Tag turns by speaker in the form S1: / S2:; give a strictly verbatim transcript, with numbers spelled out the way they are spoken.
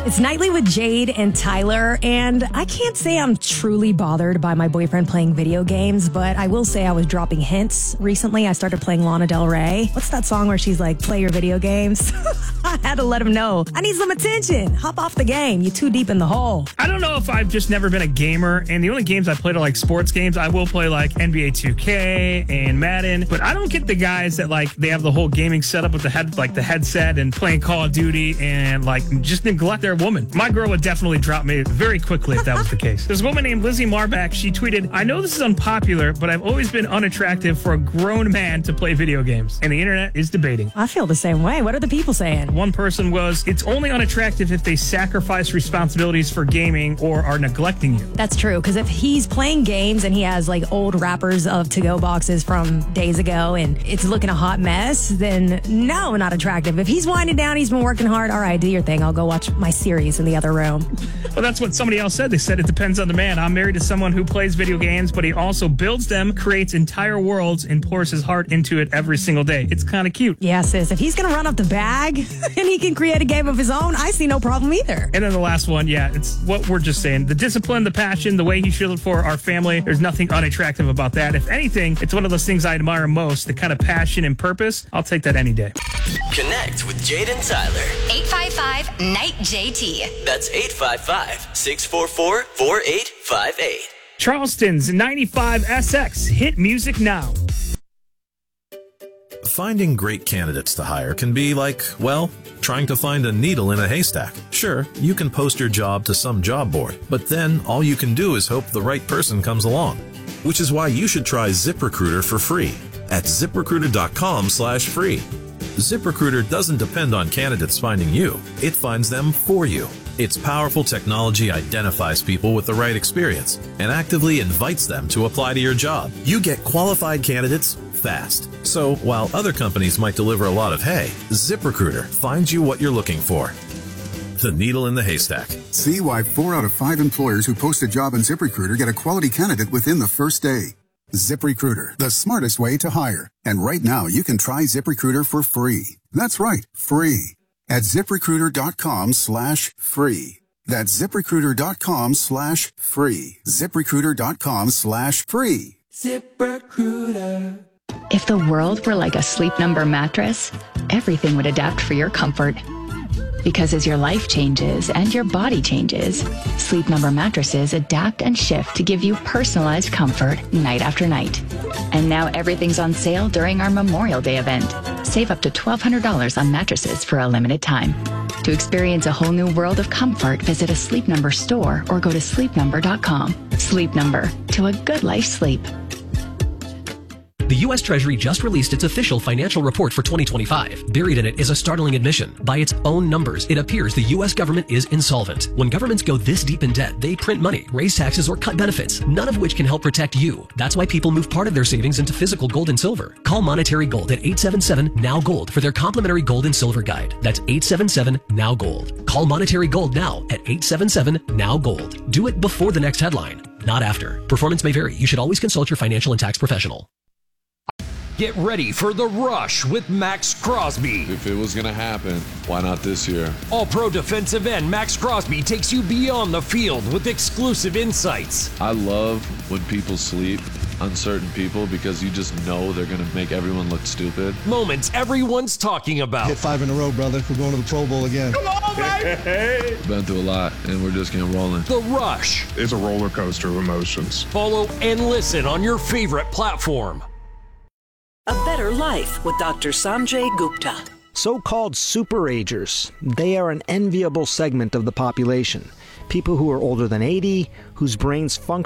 S1: It's Nightly with Jade and Tyler, and I can't say I'm truly bothered by my boyfriend playing video games, but I will say I was dropping hints. Recently, I started playing Lana Del Rey. What's that song where she's like, play your video games? I had to let him know. I need some attention. Hop off the game. You're too deep in the hole.
S2: I don't know if I've just never been a gamer, and the only games I played are like sports games. I will play like N B A two K and Madden, but I don't get the guys that like they have the whole gaming setup with the head, like the headset and playing Call of Duty and like just neglect their woman. My girl would definitely drop me very quickly if that was the case. There's a woman named Lizzie Marbach. She tweeted, I know this is unpopular, but I've always been unattractive for a grown man to play video games. And the internet is debating.
S1: I feel the same way. What are the people saying?
S2: One person was, it's only unattractive if they sacrifice responsibilities for gaming or are neglecting you.
S1: That's true, because if he's playing games and he has like old wrappers of to-go boxes from days ago and it's looking a hot mess, then no, not attractive. If he's winding down, he's been working hard, all right, do your thing. I'll go watch my series in the other room.
S2: Well, that's what somebody else said. They said it depends on the man. I'm married to someone who plays video games, but he also builds them, creates entire worlds, and pours his heart into it every single day. It's kind of cute.
S1: Yeah, sis. If he's going to run up the bag and he can create a game of his own, I see no problem either.
S2: And then the last one, yeah, it's what we're just saying. The discipline, the passion, the way he showed it for our family, there's nothing unattractive about that. If anything, it's one of those things I admire most, the kind of passion and purpose. I'll take that any day.
S3: Connect with Jade and Tyler.
S4: eight five five, N I G H J T.
S3: That's eight five five, six four four, four eight five eight.
S2: Charleston's ninety-five S X. Hit music now.
S5: Finding great candidates to hire can be like, well, trying to find a needle in a haystack. Sure, you can post your job to some job board, but then all you can do is hope the right person comes along. Which is why you should try ZipRecruiter for free at ZipRecruiter.com slash free. ZipRecruiter doesn't depend on candidates finding you. It finds them for you. Its powerful technology identifies people with the right experience and actively invites them to apply to your job. You get qualified candidates fast. So while other companies might deliver a lot of hay, ZipRecruiter finds you what you're looking for. The needle in the haystack.
S6: See why four out of five employers who post a job on ZipRecruiter get a quality candidate within the first day. ZipRecruiter, the smartest way to hire. And right now, you can try ZipRecruiter for free. That's right, free. At ZipRecruiter.com slash free. That's ZipRecruiter.com slash free. ZipRecruiter.com slash free.
S7: ZipRecruiter.
S8: If the world were like a Sleep Number mattress, everything would adapt for your comfort. Because as your life changes and your body changes, Sleep Number mattresses adapt and shift to give you personalized comfort night after night. And now everything's on sale during our Memorial Day event. Save up to twelve hundred dollars on mattresses for a limited time. To experience a whole new world of comfort, visit a Sleep Number store or go to sleep number dot com. Sleep Number, to a good life sleep.
S9: The U S Treasury just released its official financial report for twenty twenty-five. Buried in it is a startling admission. By its own numbers, it appears the U S government is insolvent. When governments go this deep in debt, they print money, raise taxes, or cut benefits, none of which can help protect you. That's why people move part of their savings into physical gold and silver. Call Monetary Gold at eight seven seven, N O W Gold for their complimentary gold and silver guide. That's eight seven seven, N O W Gold. Call Monetary Gold now at eight seven seven, N O W Gold. Do it before the next headline, not after. Performance may vary. You should always consult your financial and tax professional.
S10: Get ready for The Rush with Max Crosby.
S11: If it was going to happen, why not this year?
S10: All-pro defensive end Max Crosby takes you beyond the field with exclusive insights.
S11: I love when people sleep, uncertain people, because you just know they're going to make everyone look stupid.
S10: Moments everyone's talking about.
S12: Hit five in a row, brother. We're going to the Pro Bowl again.
S11: Come on, baby! Been through a lot, and we're just getting rolling.
S10: The Rush.
S13: It's a roller coaster of emotions.
S10: Follow and listen on your favorite platform.
S14: A Better Life with Doctor Sanjay Gupta.
S15: So-called superagers. They are an enviable segment of the population. People who are older than eighty, whose brains function